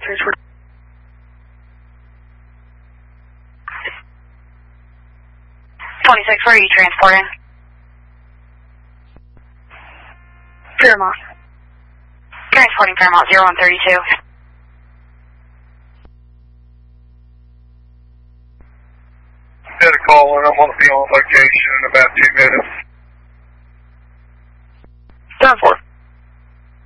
26, where are you transporting? Fairmont. Transporting Fairmont 0132. Had a call and I'm going to be on location in about 2 minutes.